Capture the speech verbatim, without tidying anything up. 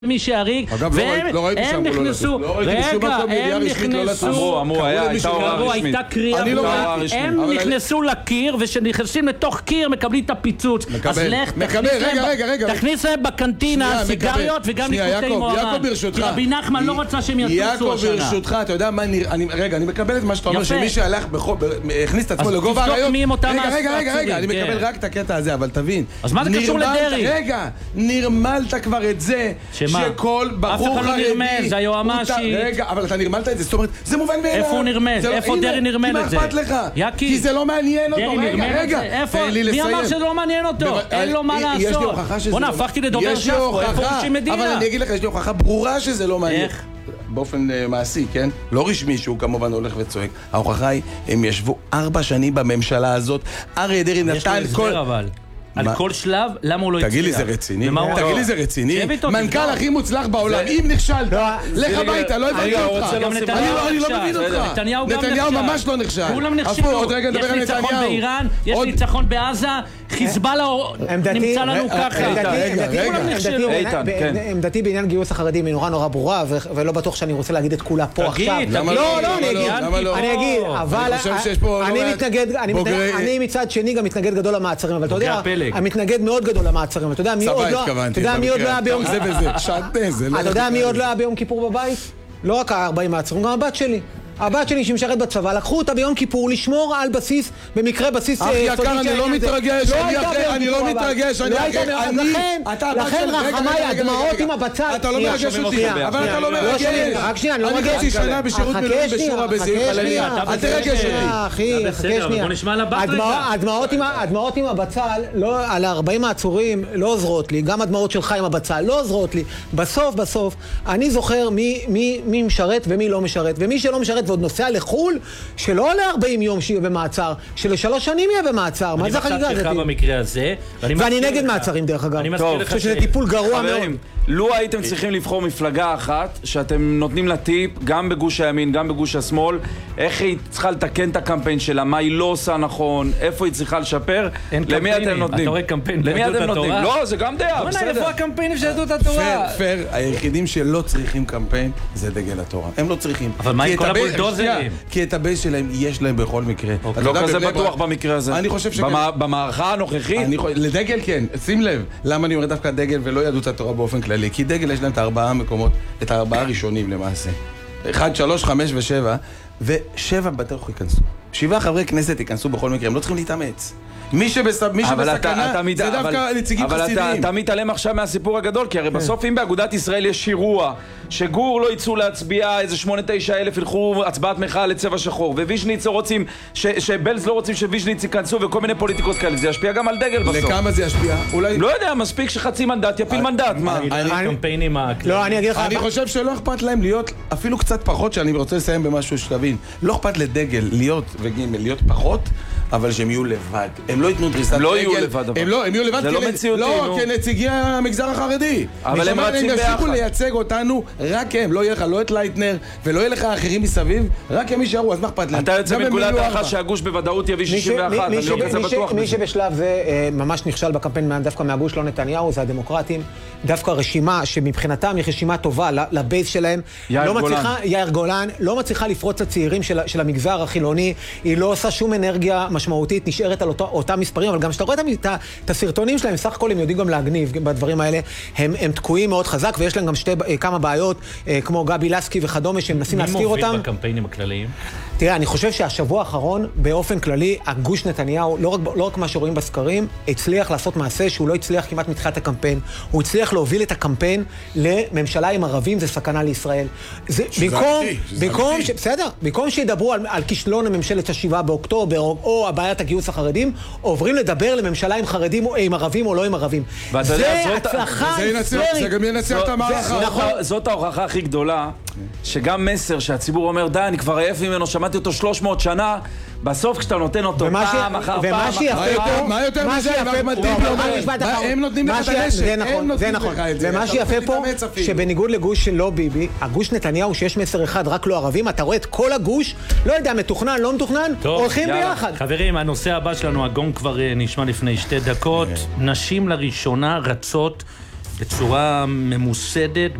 מי שהריג, והם נכנסו, רגע, הם נכנסו, אמרו, הייתה הוראה רשמית. הייתה קריאה, הם נכנסו לקיר, ושנכנסים לתוך קיר מקבלים את הפיצוץ. אז לך, תכניס להם בקנטינה סיגריות וגם ניקוטי מועמד. כי רבי נחמן לא רצה שהם יטוסו השנה. יעקב ברשותך, אתה יודע מה, רגע, אני מקבל את מה שאתה אומר, שמי שהלך, הכניס את עצמו לגובה הרעיון. רגע, רגע, רגע, רגע, אני מקבל רק את הקטע הזה, אבל תבין. אז מה זה קשור לדרי? רגע, נרמלת כבר את זה. שכל בחור חרדי... זה היועמ"שית. רגע, אבל אתה נרמלת את זה, זאת אומרת, זה מובן מאליו. איפה הוא נרמל? איפה דרי נרמל את זה? מה אכפת לך? כי זה לא מעניין אותו. רגע, רגע. איפה? מי אמר שזה לא מעניין אותו? אין לו מה לעשות. יש לי הוכחה שזה לא... בוא נהפכתי לדובר שפו, איפה ראשי מדינה? אבל אני אגיד לך, יש לי הוכחה ברורה שזה לא מעניין. איך? באופן מעשי, כן? לא רשמי שהוא כמובן הולך וצועק. ההוכחה היא, הם ישבו ארבע שנים בממשלה הזאת. אריה דרעי נתן כל... על כל שלב, למה הוא לא הצליח? תגיד לי, זה רציני? תגיד לי, זה רציני? מנכ"ל הכי מוצלח בעולם, אם נכשלת, לך הביתה, לא הבנתי אותך. אני לא מבין אותך. נתניהו ממש לא נכשל. כולם נכשלו. יש ניצחון באיראן, יש ניצחון בעזה, חיזבאללה נמצא לנו ככה. עמדתי בעניין גיוס החרדים היא נורא נורא ברורה, ולא בטוח שאני רוצה להגיד את כולה פה עכשיו. למה לא? לא, אני אגיד, אבל אני מצד שני גם מתנגד גדול למעצרים, אבל אתה יודע, המתנגד מאוד גדול למעצרים. אתה יודע מי עוד לא היה ביום אתה יודע מי עוד לא היה ביום כיפור בבית? לא רק ה-ארבעים מעצרים, גם הבת שלי. הבת שלי שמשרת בצבא, לקחו אותה ביום כיפור לשמור על בסיס, במקרה בסיס... אח יקר, אני לא מתרגש, אני לא מתרגש, אני... לכן רחמי, הדמעות עם הבצל... אתה לא מרגש אותי, אבל אתה לא מרגש. רק שנייה, אני לא מרגש. אני חצי שנה בשירות מילואים בשורה בזיר חללי. אל תרגש אותי. אחי, חכה שנייה. הדמעות עם הבצל, על ארבעים העצורים, לא עוזרות לי, גם הדמעות שלך עם הבצל לא עוזרות לי. בסוף, בסוף, אני זוכר מי משרת ומי לא משרת, ומי שלא משרת ועוד נוסע לחול, שלא עולה ארבעים יום שיהיה במעצר, שלשלוש שנים יהיה במעצר. מה זה החגיגה הזאת? במקרה הזה, ואני נגד מעצרים דרך אגב. אני מזכיר לך שזה טיפול גרוע מאוד. לו הייתם צריכים לבחור מפלגה אחת, שאתם נותנים לה טיפ, גם בגוש הימין, גם בגוש השמאל, איך היא צריכה לתקן את הקמפיין שלה, מה היא לא עושה נכון, איפה היא צריכה לשפר, למי אתם נותנים? אתה רואה קמפיין למי אתם נותנים? לא, זה גם דעה, בסדר. איפה הקמפיינים של יהדות התורה? פייר, היחידים שלא צריכים קמפיין זה דגל התורה. הם לא צריכים. אבל מה עם כל הבולדוזרים? כי את הבייס שלהם יש להם בכל מקרה. לא כזה בטוח במקרה הזה. אני חושב שכן. במערכה הנוכחית? לדגל כן, שים לב. למה אני אומר דווקא דגל ולא יהדות התורה באופן כללי? כי דגל יש להם את הארבעה מקומות, את הארבעה ראשונים למעשה. אחד, שלוש, חמש ושבע, ושבע בטח ייכנסו. שבעה חברי כנסת ייכנסו בכל מקרה, הם לא צריכים להתאמץ. מי שבסכנה זה דווקא נציגים חסידיים. אבל אתה מתעלם עכשיו מהסיפור הגדול, כי הרי בסוף אם באגודת ישראל יש אירוע שגור לא יצאו להצביע, איזה שמונה תשע אלף ילכו הצבעת מחאה לצבע שחור, וויז'ניץ לא רוצים, שבלז לא רוצים שוויז'ניץ ייכנסו וכל מיני פוליטיקות כאלה, זה ישפיע גם על דגל בסוף. לכמה זה ישפיע? לא יודע, מספיק שחצי מנדט יפיל מנדט. אני חושב שלא אכפת להם להיות אפילו קצת פחות, שאני רוצה לסיים במשהו שתבין. לא אכפת לדגל להיות וגימל להיות פחות, אבל שהם יהיו לבד. הם לא ייתנו דריסת רגל. לא יהיו לבד. הם לא, הם יהיו לבד. זה לא מציאותי, נו. לא, כנציגי המגזר החרדי. אבל הם רצים ביחד. הם יפסיקו לייצג אותנו, רק הם. לא יהיה לך לא את לייטנר, ולא יהיה לך האחרים מסביב, רק הם יישארו, אז מה אכפת להם? אתה יוצא מנקודת ההנחה שהגוש בוודאות יביא שישים ואחת, אני לא כזה בטוח. מי שבשלב זה ממש נכשל בקמפיין דווקא מהגוש לא נתניהו, זה הדמוקרטים. דווקא רשימה שמבחינתם היא רשימה טובה לבייס שלהם. יאיר גולן לא מצליחה לפרוץ לצעירים של המגזר החילוני. היא לא עושה שום אנרגיה משמעותית, נשארת על אותם מספרים, אבל גם שאתה רואה את הסרטונים שלהם, סך הכל הם יודעים גם להגניב בדברים האלה. הם תקועים מאוד חזק, ויש להם גם כמה בעיות, כמו גבי לסקי וכדומה, שהם מנסים להזכיר אותם. מי מוביל בקמפיינים הכלליים? תראה, אני חושב שהשבוע האחרון, באופן כללי, הגוש נתניהו, לא רק, לא רק מה שרואים בסקרים, הצליח לעשות מעשה שהוא לא הצליח כמעט מתחילת הקמפיין. הוא הצליח להוביל את הקמפיין לממשלה עם ערבים, זה סכנה לישראל. זה, במקום, במקום, ש, בסדר, במקום שידברו על, על כישלון הממשלת השבעה באוקטובר, או, או הבעיית הגיוס החרדים, עוברים לדבר לממשלה עם חרדים, או עם ערבים או לא עם ערבים. זה הצלחה היסטרית. זה גם ינצח את המערכה. זאת ההוכחה הכי גדולה, שגם מסר שהציבור אומר, די, אני כבר עייף ממנו, שמעתי אותו שלוש מאות שנה, בסוף כשאתה נותן אותו פעם אחר פעם, מה יותר מזה? הם נותנים לך את הנשק. זה נכון. ומה שיפה פה, שבניגוד לגוש של לא ביבי, הגוש נתניהו שיש מסר אחד רק לא ערבים, אתה רואה את כל הגוש, לא יודע, מתוכנן, לא מתוכנן, הולכים ביחד. חברים, הנושא הבא שלנו, הגום כבר נשמע לפני שתי דקות. נשים לראשונה רצות בצורה ממוסדת,